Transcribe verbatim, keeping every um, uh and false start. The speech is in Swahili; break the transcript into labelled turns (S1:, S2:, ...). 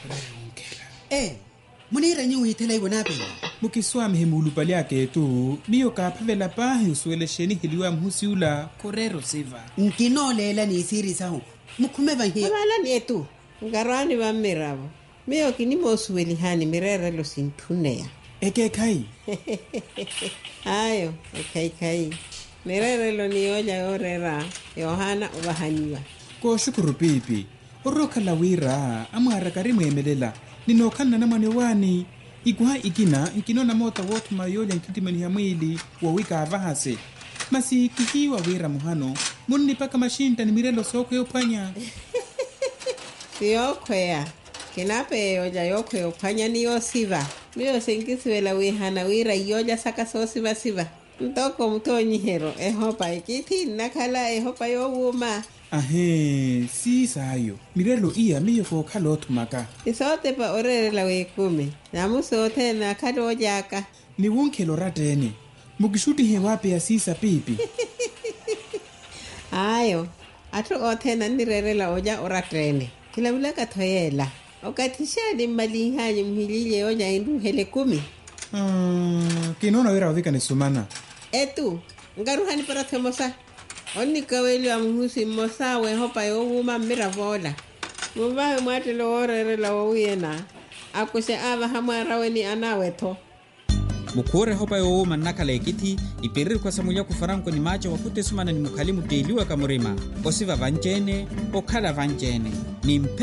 S1: Eh, munira nyu hitela ibona pe.
S2: Mukiswami hemulupa lyake tu, miyo kaphavela pahi usuelesheni hiliwa mhusiula korero siva.
S1: Nkinolela ni siri sahu. Mukhume ba he.
S3: Abala ni etu. Ngarani ba mirabo. Miyo kinimo usuelihani mirere lo sintuneya.
S2: Eke kai.
S3: Ayo, okay kai. Mirere lo ni oja orera. Yohana ubahaniwa.
S2: Ko shukuru pipi. Oroka lawira amara karimu emelela. Ninokana na mwane wani. Ikuha ikina nkinona mota wotu mayoja nkitimani ya mwili wawika avahase. Masi kihiwa wira muhano. Muni paka mashinta ni mirelo soko yopanya.
S3: Siyokwea. Kinape yoja yoko yopanya ni yosiva. Miyo senkisiwela wihana wira yoja saka so siva siva. Ntoko mtonyi hero. Ehopa ikiti nakala ehopa yowuma.
S2: Ahe, si sayo. Mirelo iya miyo ko kalotu maka.
S3: Isote pa orere la wekume. Namu sote na kado ojaka.
S2: Ni wonkelo ratene. Mugishuti hewape ya sisa pipi.
S3: Ayo. Atu ote na nirere la oja oratene. Kila wula katoyela. Okatisha di malihanyi mhilile oja indu hele kumi.
S2: Ah, kinona wira wavika ni sumana.
S3: Etu. Ngaruhani para temosa. Oni kaweli wa mhusi mosa we hopa yo wuma miravola. Mubahe mwate lo orere la wawiyena. Akuse ava hamara weni anaweto.
S4: Mukure hopa yo wuma nakala ekiti. Ipiriri kwa samulia kufaranko ni macho wakute sumana ni mukalimu teiliwa kamurima. Osiva vanjene, okala vanjene. Ni mpe